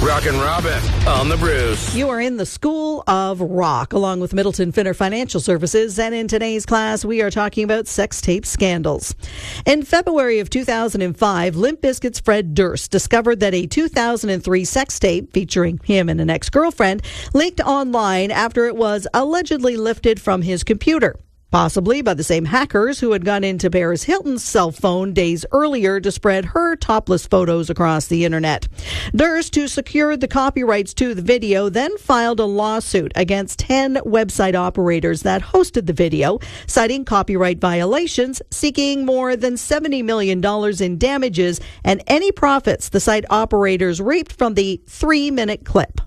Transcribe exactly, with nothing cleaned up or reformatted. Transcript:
Rockin' Robin on the Bruce. You are in the School of Rock, along with Middleton Finner Financial Services, and in today's class, we are talking about sex tape scandals. In February of two thousand five, Limp Bizkit's Fred Durst discovered that a two thousand three sex tape featuring him and an ex-girlfriend leaked online after it was allegedly lifted from his computer. Possibly by the same hackers who had gone into Paris Hilton's cell phone days earlier to spread her topless photos across the internet. Durst, who secured the copyrights to the video, then filed a lawsuit against ten website operators that hosted the video, citing copyright violations, seeking more than seventy million dollars in damages and any profits the site operators reaped from the three-minute clip.